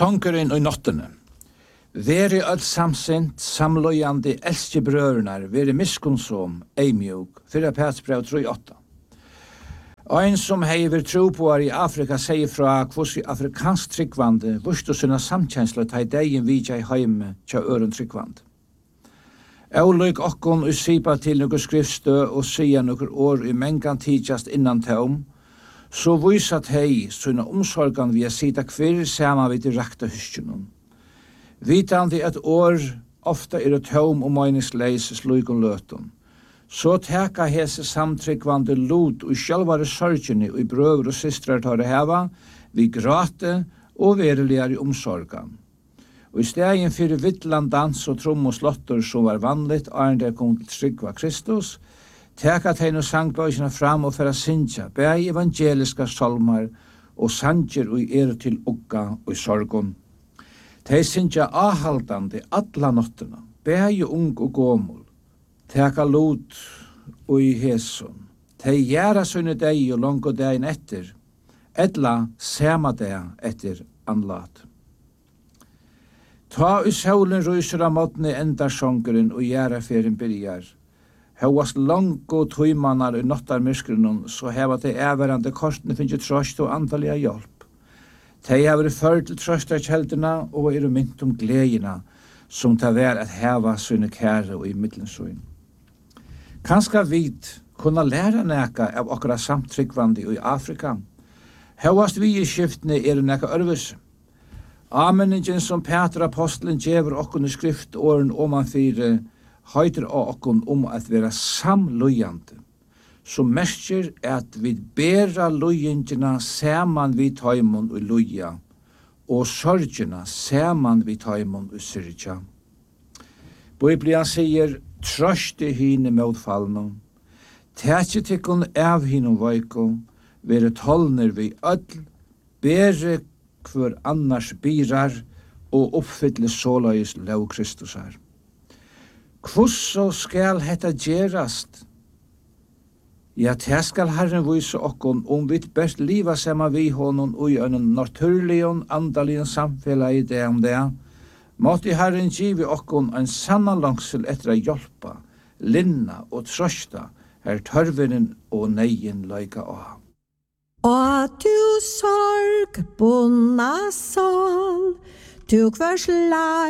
Sångeren og nottene. Vere öll samsint, samløyande, elske brødrenar, vere miskunnsom, eimjog, 4 Petrus 3:8. Ein som hever tro på i Afrika sier fra hvordan afrikansk tryggvande vurstu sina samkjensla ta i degen vidja i heime tja øren tryggvande. Aulyk okkon usipa til nokre skriftstø og sia nokre år i mengan tidjast innan taum, så visat hei sina omsorgan via sida kvirr sama vid de rakta huskjennom. Vitandi at år ofta taum og meningsleis slukon løton. Så teka hese samtryggvande lot og sjálvare sorgini og i brøver og systrar tar det heva, vi gråte og veriligare omsorgan. Og i stegen fyrir vittlan dans og trom og slottor som var vanligt, det kom til tryggva Kristus, teka tein og sangbøysina fram og færa syndja, bæg evangeliska salmar og sanger og til ugga og i sorgon. Tei syndja ahaldandi alla nottuna, bæg ung og gomul, teka lot og i heson. Tei gjera sunne deg og longo degin etter, edla sema deg etter anlat. Ta i solen ryser av måttene endar sångeren og gjeraferien byrjar. Høvast langt tøymanar i nottarmyrskrunnen, så heva de everande kortene finnes trost og antalliga hjelp. De har vært ført til trøstarkjeldena og mynt gledina, som ta vær at heva sine kære og i middelsøyn. Kanska vit kunna læra neka av okra samtryggvandi i Afrika. Høvast vi i skiftene neka ørvus. Ameningen som Peter apostelen gjever okkon i skriftåren omanfyre, høyter av okkon at vera samlujande, som merker at vi bera lujingina saman vi taimon og luja, og sorgina saman vi taimon og syrja. Biblia sier, trøste hine motfallene, tætje tikkun av hine veiko, vere tolner vi ødl, bere hver annars birar og oppfylle såleis lov Kristus her. Hvordan skal hetta gerast? Ja, det skal Herren vise okkon vi best liva sama vi honom og i en naturligon, andaligen samfellag i det om det. Måtte Herren givi okkon en sanna langsel etter å hjelpa, linna og trøsta her tørveren og neien løyga av. Og du sorg, bunna sal, du kvørsla